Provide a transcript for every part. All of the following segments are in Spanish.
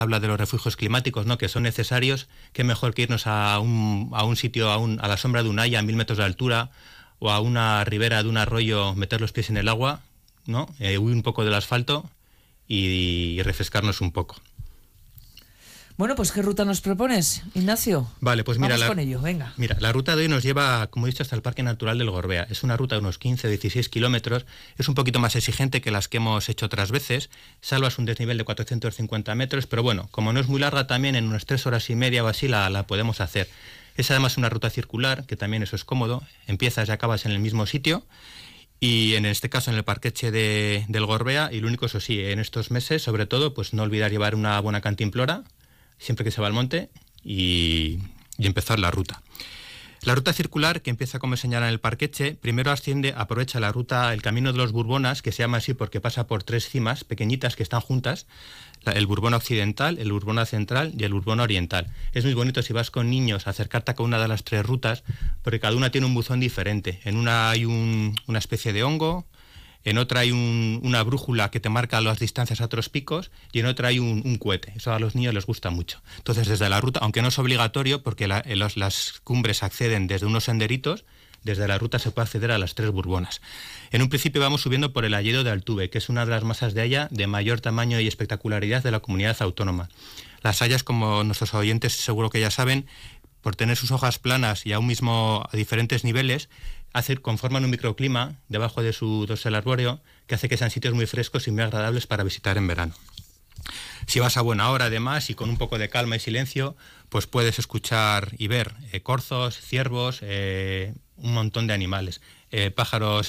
habla de los refugios climáticos, ¿no?, que son necesarios, qué mejor que irnos a un sitio, a la sombra de un haya a 1000 metros de altura, o a una ribera de un arroyo, meter los pies en el agua, ¿no?, huir un poco del asfalto y refrescarnos un poco. Bueno, pues ¿qué ruta nos propones, Ignacio? Vale, pues mira, vamos con ello, venga. Mira, la ruta de hoy nos lleva, como he dicho, hasta el Parque Natural del Gorbea. Es una ruta de unos 15 o 16 kilómetros, es un poquito más exigente que las que hemos hecho otras veces, salvas un desnivel de 450 metros, pero bueno, como no es muy larga también, en unas 3 horas y media o así la podemos hacer. Es además una ruta circular, que también eso es cómodo, empiezas y acabas en el mismo sitio, y en este caso en el Parqueche del Gorbea, y lo único, eso sí, en estos meses, sobre todo, pues no olvidar llevar una buena cantimplora, siempre que se va al monte, y empezar la ruta. La ruta circular, que empieza como señala en el Parqueche, primero aprovecha la ruta, el Camino de los Burbonas, que se llama así porque pasa por 3 cimas pequeñitas que están juntas, el Burbona Occidental, el Burbona Central y el Burbona Oriental. Es muy bonito si vas con niños a acercarte a cada una de las 3 rutas, porque cada una tiene un buzón diferente. En una hay una especie de hongo, en otra hay una brújula que te marca las distancias a otros picos, y en otra hay un cohete. Eso a los niños les gusta mucho. Entonces, desde la ruta, aunque no es obligatorio, porque las cumbres acceden desde unos senderitos, desde la ruta se puede acceder a las 3 Burbonas. En un principio vamos subiendo por el Alledo de Altuve, que es una de las masas de haya de mayor tamaño y espectacularidad de la comunidad autónoma. Las hayas, como nuestros oyentes seguro que ya saben, por tener sus hojas planas y aún mismo a diferentes niveles, conforman un microclima debajo de su dosel arbóreo que hace que sean sitios muy frescos y muy agradables para visitar en verano. Si vas a buena hora, además, y con un poco de calma y silencio, pues puedes escuchar y ver corzos, ciervos, un montón de animales, pájaros,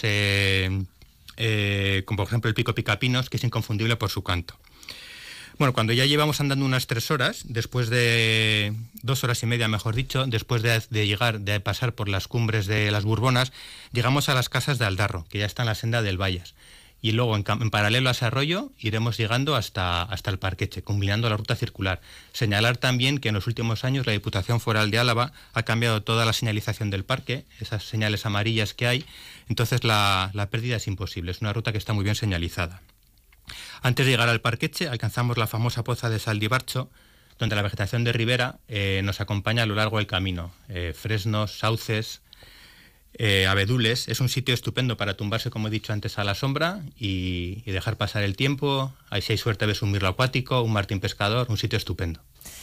como por ejemplo el pico picapinos, que es inconfundible por su canto. Bueno, cuando ya llevamos andando unas 3 horas, después de 2 horas y media, mejor dicho, después de pasar por las cumbres de las Burbonas, llegamos a las casas de Aldarro, que ya está en la senda del Vallas. Y luego, en paralelo a ese arroyo, iremos llegando hasta el Parqueche, combinando la ruta circular. Señalar también que en los últimos años la Diputación Foral de Álava ha cambiado toda la señalización del parque, esas señales amarillas que hay, entonces la pérdida es imposible, es una ruta que está muy bien señalizada. Antes de llegar al Parqueche, alcanzamos la famosa poza de Saldibarcho, donde la vegetación de ribera nos acompaña a lo largo del camino. Fresnos, sauces, abedules. Es un sitio estupendo para tumbarse, como he dicho antes, a la sombra y dejar pasar el tiempo. Ahí, si hay suerte, ves un mirlo acuático, un martín pescador, un sitio estupendo.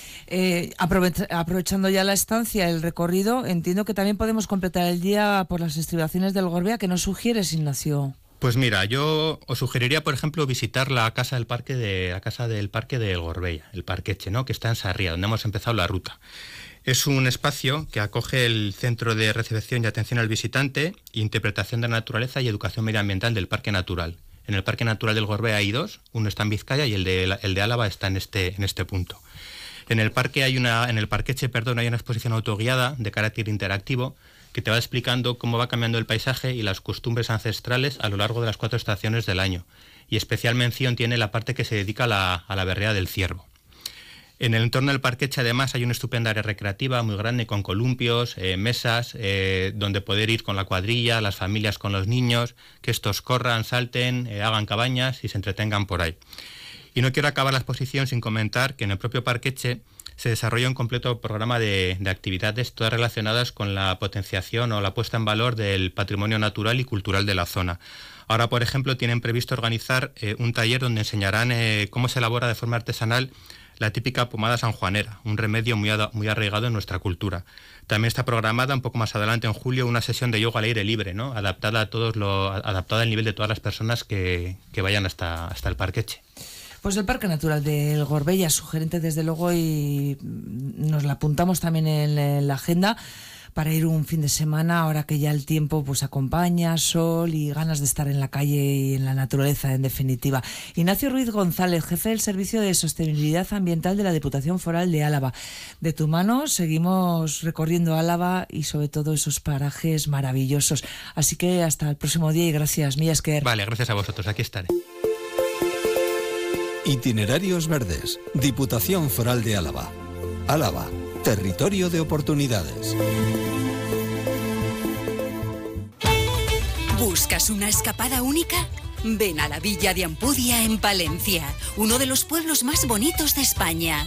Aprovechando ya la estancia, el recorrido, entiendo que también podemos completar el día por las estribaciones del Gorbea. ¿Qué nos sugieres, Ignacio? Pues mira, yo os sugeriría, por ejemplo, visitar la casa del parque del Gorbea, el Parqueche, ¿no?, que está en Sarria, donde hemos empezado la ruta. Es un espacio que acoge el Centro de Recepción y Atención al Visitante, Interpretación de la Naturaleza y Educación Medioambiental del Parque Natural. En el Parque Natural del Gorbea hay 2, uno está en Vizcaya y el de Álava está en este punto. En el Parqueche, hay una exposición autoguiada de carácter interactivo que te va explicando cómo va cambiando el paisaje y las costumbres ancestrales a lo largo de las 4 estaciones del año. Y especial mención tiene la parte que se dedica a la berrea del ciervo. En el entorno del Parqueche, además, hay una estupenda área recreativa muy grande con columpios, mesas, donde poder ir con la cuadrilla, las familias con los niños, que estos corran, salten, hagan cabañas y se entretengan por ahí. Y no quiero acabar la exposición sin comentar que en el propio Parqueche se desarrolla un completo programa de actividades, todas relacionadas con la potenciación o la puesta en valor del patrimonio natural y cultural de la zona. Ahora, por ejemplo, tienen previsto organizar un taller donde enseñarán cómo se elabora de forma artesanal la típica pomada sanjuanera, un remedio muy arraigado en nuestra cultura. También está programada un poco más adelante, en julio, una sesión de yoga al aire libre, ¿no?, adaptada al nivel de todas las personas que vayan hasta el Parqueche. Pues el Parque Natural del Gorbea, sugerente desde luego, y nos la apuntamos también en la agenda para ir un fin de semana, ahora que ya el tiempo pues acompaña, sol y ganas de estar en la calle y en la naturaleza, en definitiva. Ignacio Ruiz González, jefe del Servicio de Sostenibilidad Ambiental de la Diputación Foral de Álava. De tu mano seguimos recorriendo Álava y sobre todo esos parajes maravillosos. Así que hasta el próximo día y gracias, mila esker. Vale, gracias a vosotros, aquí estaré. Itinerarios Verdes, Diputación Foral de Álava. Álava, territorio de oportunidades. ¿Buscas una escapada única? Ven a la Villa de Ampudia en Palencia, uno de los pueblos más bonitos de España.